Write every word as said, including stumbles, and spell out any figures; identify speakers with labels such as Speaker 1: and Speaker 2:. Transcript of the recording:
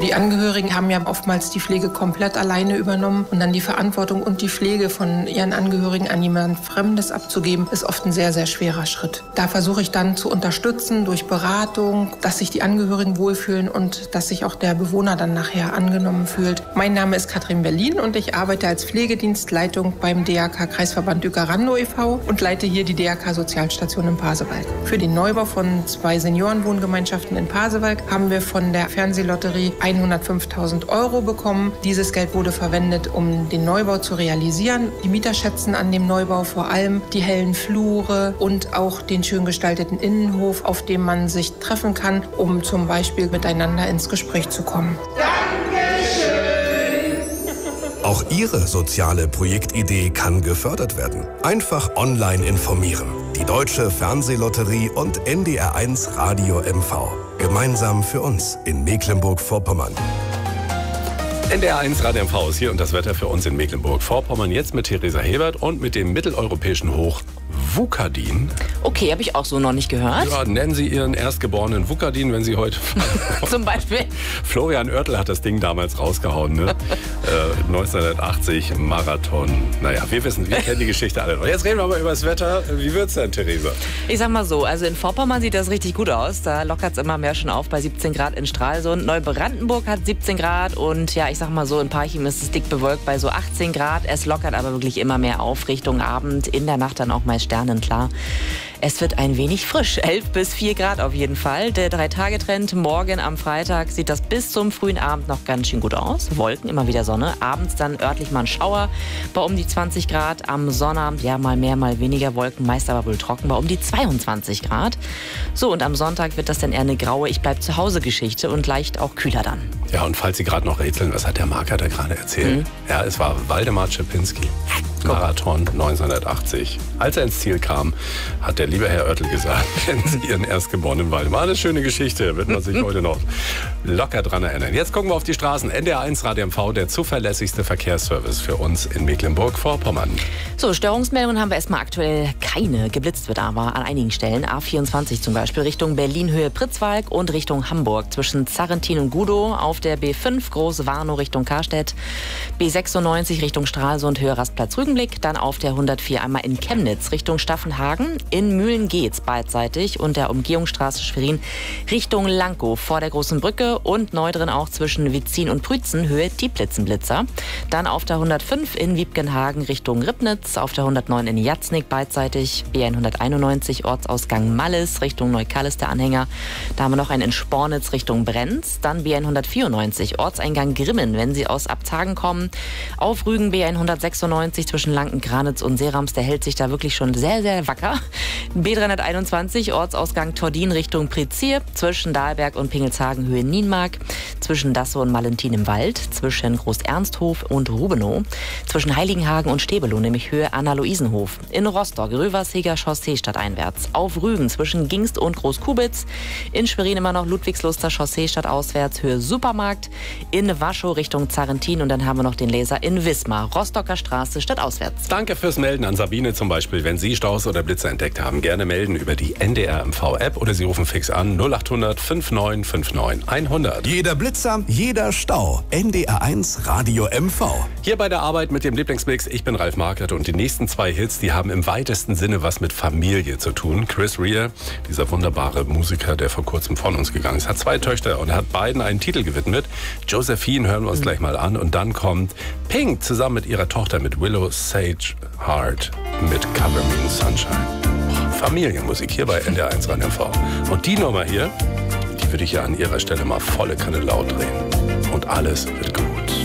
Speaker 1: Die Angehörigen haben ja oftmals die Pflege komplett alleine übernommen und dann die Verantwortung und die Pflege von ihren Angehörigen an jemand Fremdes abzugeben, ist oft ein sehr, sehr schwerer Schritt. Da versuche ich dann zu unterstützen durch Beratung, dass sich die Angehörigen wohlfühlen und dass sich auch der Bewohner dann nachher angenommen fühlt. Mein Name ist Katrin Berlin und ich arbeite als Pflegedienstleitung beim D R K Kreisverband Uecker-Randow e V und leite hier die D R K Sozialstation in Pasewalk. Für den Neubau von zwei Seniorenwohngemeinschaften in Pasewalk haben wir von der Fernsehlotterie hundertfünftausend Euro bekommen. Dieses Geld wurde verwendet, um den Neubau zu realisieren. Die Mieter schätzen an dem Neubau vor allem die hellen Flure und auch den schön gestalteten Innenhof, auf dem man sich treffen kann, um zum Beispiel miteinander ins Gespräch zu kommen.
Speaker 2: Auch Ihre soziale Projektidee kann gefördert werden. Einfach online informieren. Die Deutsche Fernsehlotterie und N D R eins Radio M V. Gemeinsam für uns in Mecklenburg-Vorpommern.
Speaker 3: N D R eins Radio M V ist hier und das Wetter für uns in Mecklenburg-Vorpommern. Jetzt mit Theresa Hebert und mit dem mitteleuropäischen Hoch Vucadin.
Speaker 4: Okay, habe ich auch so noch nicht gehört.
Speaker 3: Ja, nennen Sie Ihren erstgeborenen Vucadin, wenn Sie heute...
Speaker 4: Zum Beispiel?
Speaker 3: Florian Oertel hat das Ding damals rausgehauen, ne? äh, neunzehnhundertachtzig, Marathon. Naja, wir wissen, wir kennen die Geschichte alle noch. Jetzt reden wir aber über das Wetter. Wie wird's denn, Theresa?
Speaker 4: Ich sag mal so, also in Vorpommern sieht das richtig gut aus. Da lockert es immer mehr schon auf bei siebzehn Grad in Stralsund. Neubrandenburg hat siebzehn Grad und ja, ich sag mal so, in Parchim ist es dick bewölkt bei so achtzehn Grad. Es lockert aber wirklich immer mehr auf Richtung Abend. In der Nacht dann auch mal sternenklar. Es wird ein wenig frisch, elf bis vier Grad auf jeden Fall. Der Drei-Tage-Trend morgen am Freitag sieht das bis zum frühen Abend noch ganz schön gut aus. Wolken, immer wieder Sonne. Abends dann örtlich mal ein Schauer bei um die zwanzig Grad. Am Sonnabend ja mal mehr, mal weniger Wolken, meist aber wohl trocken bei um die zweiundzwanzig Grad. So, und am Sonntag wird das dann eher eine graue Ich-bleib-zu-Hause-Geschichte und leicht auch kühler dann.
Speaker 3: Ja, und falls Sie gerade noch rätseln, was hat der Marker da gerade erzählt? Mhm. Ja, es war Waldemar Czapinski. Marathon neunzehnhundertachtzig. Als er ins Ziel kam, hat der liebe Herr Oertel gesagt, kennen Sie Ihren Erstgeborenen Waldemar. Eine schöne Geschichte, wird man sich heute noch locker dran erinnern. Jetzt gucken wir auf die Straßen. N D R eins Radio M V, der zuverlässigste Verkehrsservice für uns in Mecklenburg-Vorpommern.
Speaker 4: So, Störungsmeldungen haben wir erstmal aktuell keine. Geblitzt wird aber an einigen Stellen. A vierundzwanzig zum Beispiel Richtung Berlin Höhe Pritzwalk und Richtung Hamburg zwischen Zarrentin und Gudow. Auf der B fünf Große Warnow Richtung Karstedt. B sechsundneunzig Richtung Stralsund Höhe Rastplatz Rügenblick. Dann auf der hundertvier einmal in Chemnitz Richtung Staffenhagen. In Mühlen geht's beidseitig und der Umgehungsstraße Schwerin Richtung Lankow vor der Großen Brücke und neu drin auch zwischen Witzin und Prützen Höhe Tieplitzenblitzer. Dann auf der hundertfünf in Wiebkenhagen Richtung Ribnitz, auf der hundertneun in Jatznig beidseitig, B hunderteinundneunzig Ortsausgang Malles Richtung Neukallis der Anhänger. Da haben wir noch einen in Spornitz Richtung Brenz, dann B hundertvierundneunzig Ortseingang Grimmen, wenn Sie aus Abtagen kommen. Auf Rügen B hundertsechsundneunzig zwischen Lanken, Granitz und Seerams, der hält sich da wirklich schon sehr, sehr wacker. B dreihunderteinundzwanzig Ortsausgang Tordin Richtung Prizier, zwischen Dahlberg und Pingelshagen Höhe Nienmark, zwischen Dassow und Malentin im Wald, zwischen Groß-Ernsthof und Rubenow, zwischen Heiligenhagen und Stäbelow, nämlich Höhe Anna-Luisenhof. In Rostock Röverseger Chaussee stadteinwärts, auf Rügen zwischen Gingst und Großkubitz, in Schwerin immer noch Ludwigsluster Chaussee stadtauswärts, Höhe Supermarkt, in Waschow Richtung Zarrentin und dann haben wir noch den Laser in Wismar, Rostocker Straße stadtauswärts.
Speaker 3: Danke fürs Melden an Sabine zum Beispiel. Wenn Sie Staus oder Blitze entdeckt haben, gerne melden über die N D R M V-App oder Sie rufen fix an null achthundert neunundfünfzig neunundfünfzig hundert.
Speaker 2: Jeder Blitzer, jeder Stau. N D R eins Radio M V.
Speaker 3: Hier bei der Arbeit mit dem Lieblingsmix. Ich bin Ralf Markert und die nächsten zwei Hits, die haben im weitesten Sinne was mit Familie zu tun. Chris Rea, dieser wunderbare Musiker, der vor kurzem von uns gegangen ist, hat zwei Töchter und hat beiden einen Titel gewidmet. Josephine hören wir uns mhm. gleich mal an und dann kommt Pink zusammen mit ihrer Tochter mit Willow Sage Hart mit Cover Me in Sunshine. Familienmusik hier bei N D R eins Radio M V. Und die Nummer hier, die würde ich ja an ihrer Stelle mal volle Kanne laut drehen. Und alles wird gut.